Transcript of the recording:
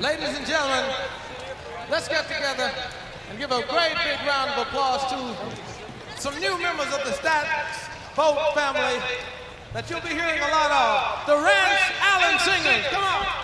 Ladies and gentlemen, let's get together and give a great big round of applause to some new members of the Stats Boat family that you'll be hearing a lot of. The Rance Allen Singers. Come on.